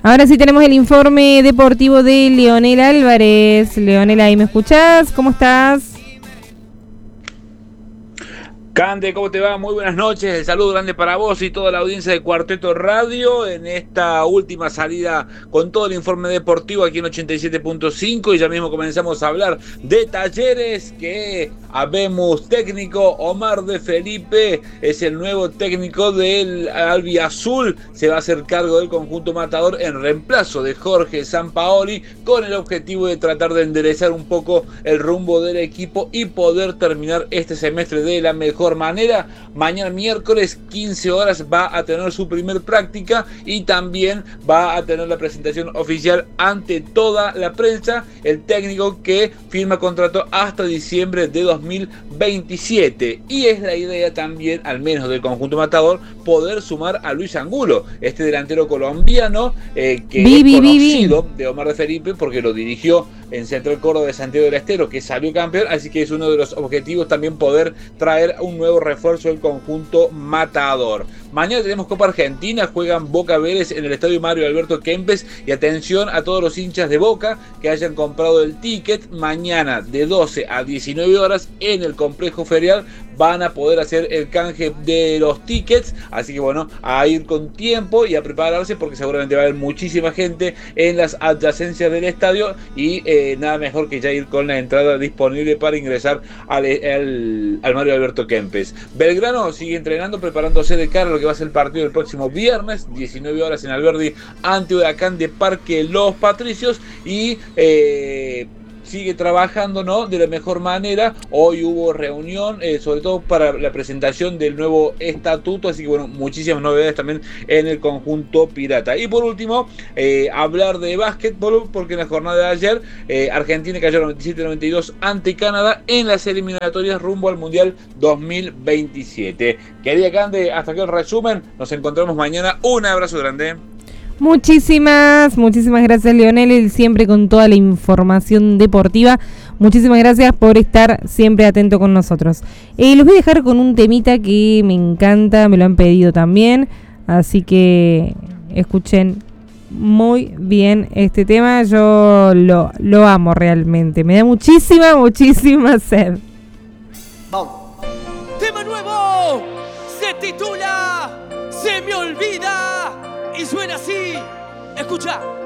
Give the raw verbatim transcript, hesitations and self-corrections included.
Ahora sí tenemos el informe deportivo de Leonel Álvarez. Leonel, ¿ahí me escuchás? ¿Cómo estás? Cande, ¿cómo te va? Muy buenas noches, el saludo grande para vos y toda la audiencia de Cuarteto Radio en esta última salida con todo el informe deportivo aquí en ochenta y siete punto cinco y ya mismo comenzamos a hablar de Talleres, que habemos técnico. Omar de Felipe es el nuevo técnico del Albiazul, se va a hacer cargo del conjunto matador en reemplazo de Jorge Sampaoli, con el objetivo de tratar de enderezar un poco el rumbo del equipo y poder terminar este semestre de la mejor manera. Mañana miércoles quince horas va a tener su primer práctica y también va a tener la presentación oficial ante toda la prensa, el técnico que firma contrato hasta diciembre de dos mil veintisiete, y es la idea también, al menos del conjunto matador, poder sumar a Luis Angulo, este delantero colombiano eh, que vi, es vi, conocido vi, vi. de Omar de Felipe porque lo dirigió en Central Córdoba de Santiago del Estero, que salió campeón, así que es uno de los objetivos también poder traer un nuevo refuerzo del conjunto matador. Mañana tenemos Copa Argentina, juegan Boca Vélez en el estadio Mario Alberto Kempes, y atención a todos los hinchas de Boca que hayan comprado el ticket. Mañana de doce a diecinueve horas en el complejo ferial van a poder hacer el canje de los tickets, así que bueno, a ir con tiempo y a prepararse porque seguramente va a haber muchísima gente en las adyacencias del estadio y eh, nada mejor que ya ir con la entrada disponible para ingresar al, al, al Mario Alberto Kempes. Belgrano sigue entrenando, preparándose de cara a lo que va a ser el partido del próximo viernes, diecinueve horas en Alberdi ante Huracán de Parque Los Patricios, y eh, sigue trabajando, ¿no?, de la mejor manera. Hoy hubo reunión, eh, sobre todo para la presentación del nuevo estatuto, así que bueno, muchísimas novedades también en el conjunto pirata. Y por último, eh, hablar de básquetbol, porque en la jornada de ayer eh, Argentina cayó noventa y siete a noventa y dos ante Canadá en las eliminatorias rumbo al Mundial dos mil veintisiete. Querida Cande, hasta aquí el resumen, nos encontramos mañana, un abrazo grande. Muchísimas, muchísimas gracias, Leonel, siempre con toda la información deportiva. Muchísimas gracias por estar siempre atento con nosotros. Eh, los voy a dejar con un temita que me encanta, me lo han pedido también, así que escuchen muy bien este tema. Yo lo, lo amo realmente, me da muchísima, muchísima sed. Vamos. Tema nuevo, se titula Se me olvida. Y suena así, escucha.